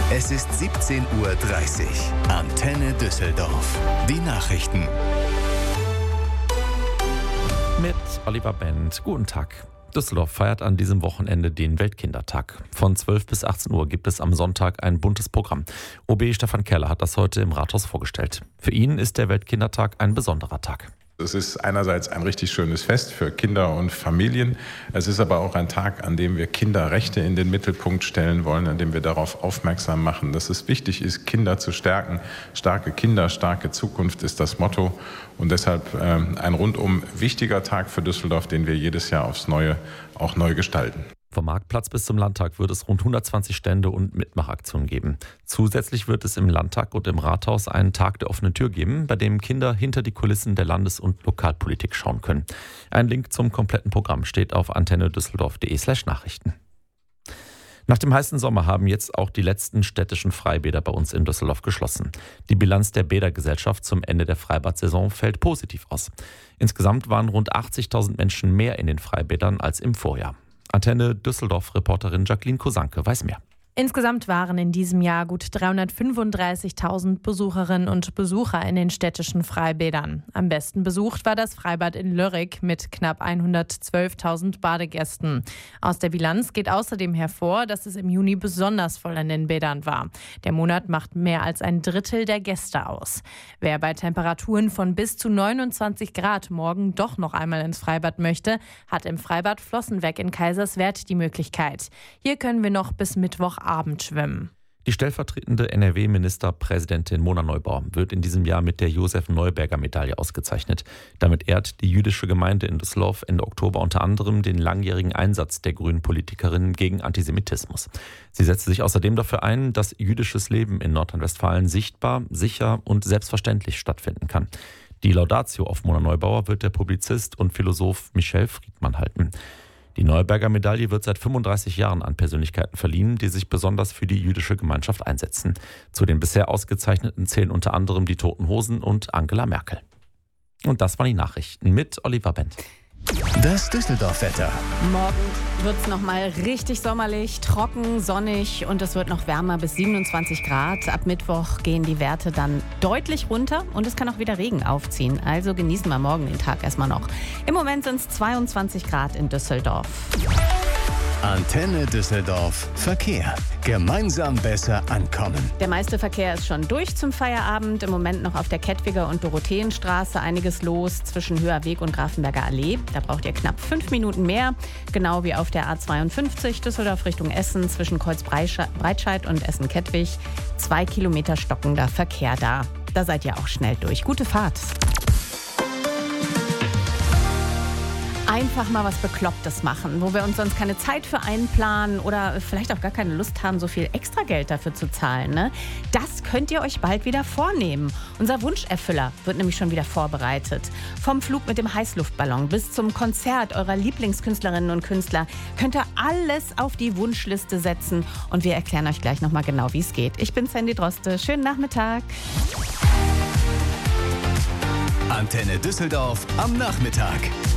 Es ist 17:30 Uhr. Antenne Düsseldorf. Die Nachrichten. Mit Oliver Bent. Guten Tag. Düsseldorf feiert an diesem Wochenende den Weltkindertag. Von 12 bis 18 Uhr gibt es am Sonntag ein buntes Programm. OB Stefan Kerler hat das heute im Rathaus vorgestellt. Für ihn ist der Weltkindertag ein besonderer Tag. Es ist einerseits ein richtig schönes Fest für Kinder und Familien. Es ist aber auch ein Tag, an dem wir Kinderrechte in den Mittelpunkt stellen wollen, an dem wir darauf aufmerksam machen, dass es wichtig ist, Kinder zu stärken. Starke Kinder, starke Zukunft ist das Motto. Und deshalb ein rundum wichtiger Tag für Düsseldorf, den wir jedes Jahr aufs Neue auch neu gestalten. Vom Marktplatz bis zum Landtag wird es rund 120 Stände und Mitmachaktionen geben. Zusätzlich wird es im Landtag und im Rathaus einen Tag der offenen Tür geben, bei dem Kinder hinter die Kulissen der Landes- und Lokalpolitik schauen können. Ein Link zum kompletten Programm steht auf antennedüsseldorf.de/Nachrichten. Nach dem heißen Sommer haben jetzt auch die letzten städtischen Freibäder bei uns in Düsseldorf geschlossen. Die Bilanz der Bädergesellschaft zum Ende der Freibad-Saison fällt positiv aus. Insgesamt waren rund 80.000 Menschen mehr in den Freibädern als im Vorjahr. Antenne Düsseldorf-Reporterin Jacqueline Kosanke weiß mehr. Insgesamt waren in diesem Jahr gut 335.000 Besucherinnen und Besucher in den städtischen Freibädern. Am besten besucht war das Freibad in Lörrick mit knapp 112.000 Badegästen. Aus der Bilanz geht außerdem hervor, dass es im Juni besonders voll in den Bädern war. Der Monat macht mehr als ein Drittel der Gäste aus. Wer bei Temperaturen von bis zu 29 Grad morgen doch noch einmal ins Freibad möchte, hat im Freibad Flossenweg in Kaiserswerth die Möglichkeit. Hier können wir noch bis Mittwochabend schwimmen. Die stellvertretende NRW-Ministerpräsidentin Mona Neubauer wird in diesem Jahr mit der Josef-Neuberger-Medaille ausgezeichnet. Damit ehrt die jüdische Gemeinde in Düsseldorf Ende Oktober unter anderem den langjährigen Einsatz der grünen Politikerinnen gegen Antisemitismus. Sie setzte sich außerdem dafür ein, dass jüdisches Leben in Nordrhein-Westfalen sichtbar, sicher und selbstverständlich stattfinden kann. Die Laudatio auf Mona Neubauer wird der Publizist und Philosoph Michel Friedmann halten. Die Neuberger-Medaille wird seit 35 Jahren an Persönlichkeiten verliehen, die sich besonders für die jüdische Gemeinschaft einsetzen. Zu den bisher Ausgezeichneten zählen unter anderem die Toten Hosen und Angela Merkel. Und das waren die Nachrichten mit Oliver Bent. Das Düsseldorf-Wetter. Morgen wird es nochmal richtig sommerlich, trocken, sonnig und es wird noch wärmer bis 27 Grad. Ab Mittwoch gehen die Werte dann deutlich runter und es kann auch wieder Regen aufziehen. Also genießen wir morgen den Tag erstmal noch. Im Moment sind es 22 Grad in Düsseldorf. Antenne Düsseldorf. Verkehr. Gemeinsam besser ankommen. Der meiste Verkehr ist schon durch zum Feierabend. Im Moment noch auf der Kettwiger und Dorotheenstraße einiges los zwischen Höher Weg und Grafenberger Allee. Da braucht ihr knapp 5 Minuten mehr. Genau wie auf der A52 Düsseldorf Richtung Essen zwischen Kreuzbreitscheid und Essen-Kettwig. 2 Kilometer stockender Verkehr da. Da seid ihr auch schnell durch. Gute Fahrt. Einfach mal was Beklopptes machen, wo wir uns sonst keine Zeit für einplanen oder vielleicht auch gar keine Lust haben, so viel Extrageld dafür zu zahlen. Ne? Das könnt ihr euch bald wieder vornehmen. Unser Wunscherfüller wird nämlich schon wieder vorbereitet. Vom Flug mit dem Heißluftballon bis zum Konzert eurer Lieblingskünstlerinnen und Künstler könnt ihr alles auf die Wunschliste setzen und wir erklären euch gleich nochmal genau, wie es geht. Ich bin Sandy Droste. Schönen Nachmittag. Antenne Düsseldorf am Nachmittag.